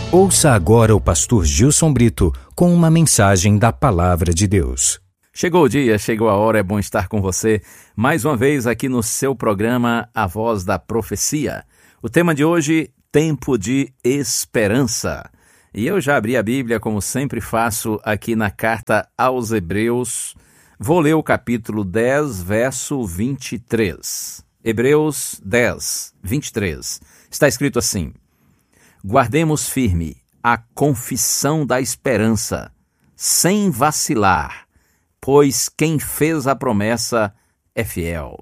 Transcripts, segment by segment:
Ouça agora o pastor Gilson Brito com uma mensagem da Palavra de Deus. Chegou o dia, chegou a hora, é bom estar com você mais uma vez aqui no seu programa A Voz da Profecia. O tema de hoje, Tempo de Esperança. E eu já abri a Bíblia, como sempre faço, aqui na carta aos Hebreus. Vou ler o capítulo 10, verso 23. Hebreus 10, 23. Está escrito assim: guardemos firme a confissão da esperança, sem vacilar, pois quem fez a promessa é fiel.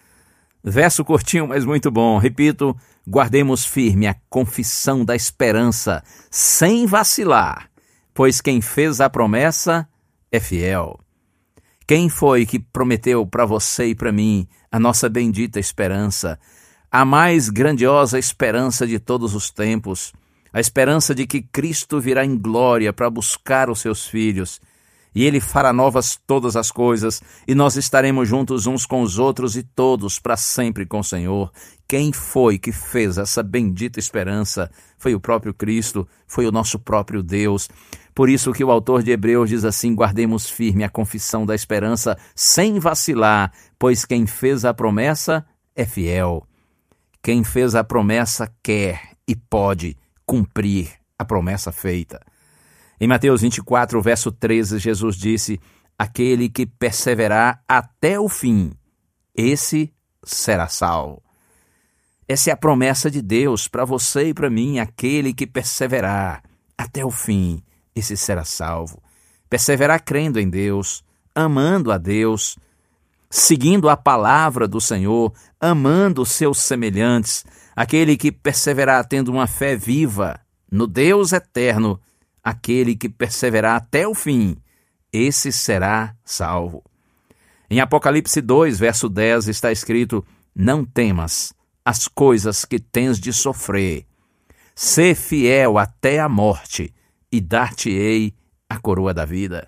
Verso curtinho, mas muito bom. Repito, guardemos firme a confissão da esperança, sem vacilar, pois quem fez a promessa é fiel. Quem foi que prometeu para você e para mim a nossa bendita esperança? A mais grandiosa esperança de todos os tempos, a esperança de que Cristo virá em glória para buscar os seus filhos, e Ele fará novas todas as coisas, e nós estaremos juntos uns com os outros e todos para sempre com o Senhor. Quem foi que fez essa bendita esperança? Foi o próprio Cristo, foi o nosso próprio Deus. Por isso que o autor de Hebreus diz assim: guardemos firme a confissão da esperança, sem vacilar, pois quem fez a promessa é fiel. Quem fez a promessa quer e pode cumprir a promessa feita. Em Mateus 24, verso 13, Jesus disse: aquele que perseverar até o fim, esse será salvo. Essa é a promessa de Deus para você e para mim: aquele que perseverar até o fim, esse será salvo. Perseverar crendo em Deus, amando a Deus, seguindo a palavra do Senhor, amando os seus semelhantes, aquele que perseverar tendo uma fé viva no Deus eterno, aquele que perseverar até o fim, esse será salvo. Em Apocalipse 2, verso 10, está escrito: não temas as coisas que tens de sofrer, sê fiel até a morte, e dar-te-ei a coroa da vida.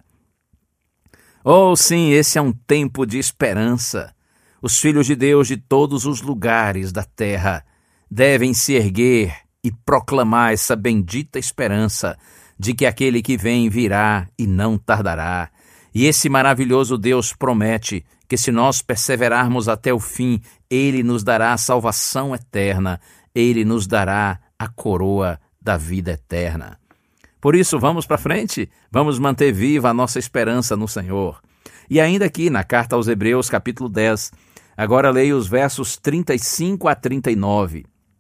Oh, sim, esse é um tempo de esperança. Os filhos de Deus de todos os lugares da terra devem se erguer e proclamar essa bendita esperança de que aquele que vem virá e não tardará. E esse maravilhoso Deus promete que se nós perseverarmos até o fim, Ele nos dará a salvação eterna, Ele nos dará a coroa da vida eterna. Por isso, vamos para frente, vamos manter viva a nossa esperança no Senhor. E ainda aqui na carta aos Hebreus, capítulo 10, agora leio os versos 35 a 39.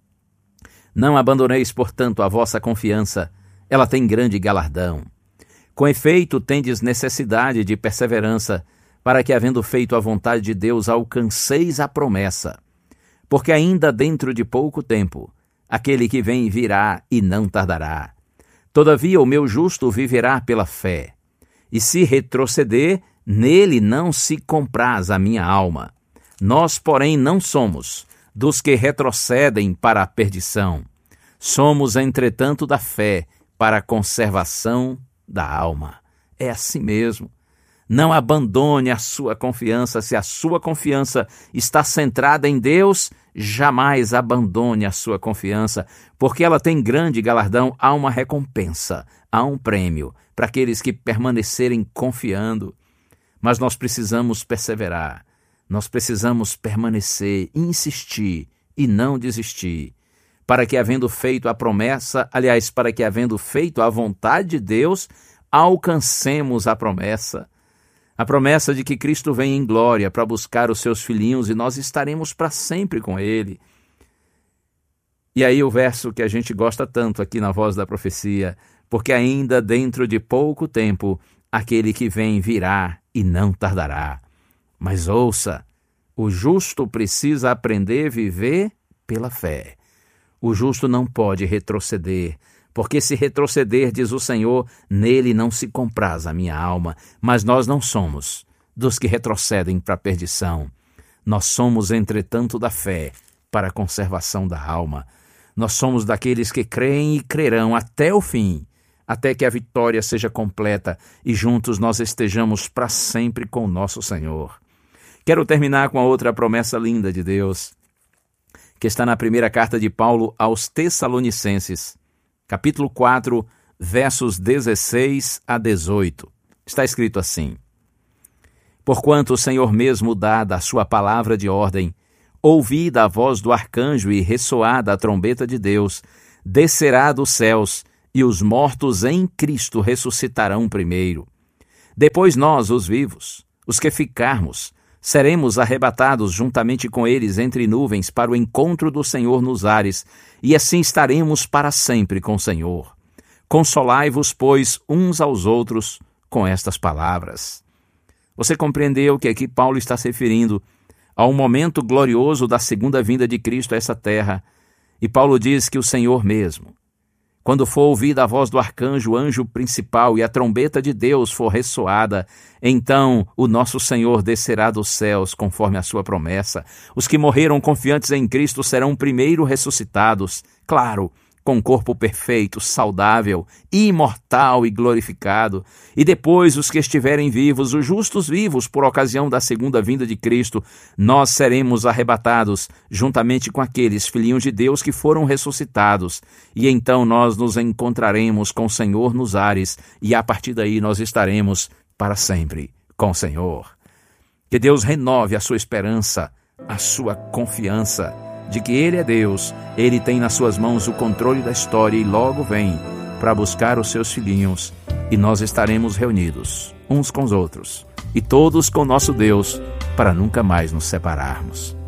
Não abandoneis, portanto, a vossa confiança, ela tem grande galardão. Com efeito, tendes necessidade de perseverança, para que, havendo feito a vontade de Deus, alcanceis a promessa. Porque ainda dentro de pouco tempo, aquele que vem virá e não tardará. Todavia, o meu justo viverá pela fé. E se retroceder, nele não se compraz a minha alma. Nós, porém, não somos dos que retrocedem para a perdição. Somos, entretanto, da fé para a conservação da alma. É assim mesmo. Não abandone a sua confiança. Se a sua confiança está centrada em Deus, jamais abandone a sua confiança, porque ela tem grande galardão. Há uma recompensa, há um prêmio para aqueles que permanecerem confiando. Mas nós precisamos perseverar, nós precisamos permanecer, insistir e não desistir, para que, havendo feito a promessa, para que, havendo feito a vontade de Deus, alcancemos a promessa de que Cristo vem em glória para buscar os seus filhinhos e nós estaremos para sempre com Ele. E aí o verso que a gente gosta tanto aqui na Voz da Profecia: porque ainda dentro de pouco tempo, aquele que vem virá e não tardará. Mas ouça, o justo precisa aprender a viver pela fé. O justo não pode retroceder, porque se retroceder, diz o Senhor, nele não se compraz a minha alma. Mas nós não somos dos que retrocedem para a perdição. Nós somos, entretanto, da fé para a conservação da alma. Nós somos daqueles que creem e crerão até o fim, até que a vitória seja completa e juntos nós estejamos para sempre com o nosso Senhor. Quero terminar com a outra promessa linda de Deus, que está na primeira carta de Paulo aos Tessalonicenses. capítulo 4, versos 16 a 18. Está escrito assim: Porquanto o Senhor mesmo dá da sua palavra de ordem, ouvida a voz do arcanjo e ressoada a trombeta de Deus, descerá dos céus, e os mortos em Cristo ressuscitarão primeiro. Depois nós, os vivos, os que ficarmos, seremos arrebatados juntamente com eles entre nuvens para o encontro do Senhor nos ares, e assim estaremos para sempre com o Senhor. Consolai-vos, pois, uns aos outros com estas palavras. Você compreendeu que aqui Paulo está se referindo a um momento glorioso da segunda vinda de Cristo a essa terra, e Paulo diz que o Senhor mesmo, quando for ouvida a voz do arcanjo, o anjo principal, e a trombeta de Deus for ressoada, então o nosso Senhor descerá dos céus, conforme a sua promessa. Os que morreram confiantes em Cristo serão primeiro ressuscitados, claro, com corpo perfeito, saudável, imortal e glorificado. E depois os que estiverem vivos, os justos vivos, por ocasião da segunda vinda de Cristo, nós seremos arrebatados, juntamente com aqueles filhinhos de Deus que foram ressuscitados. E então nós nos encontraremos com o Senhor nos ares, e a partir daí nós estaremos para sempre com o Senhor. Que Deus renove a sua esperança, a sua confiança, de que Ele é Deus, Ele tem nas suas mãos o controle da história e logo vem para buscar os seus filhinhos, e nós estaremos reunidos uns com os outros, e todos com nosso Deus, para nunca mais nos separarmos.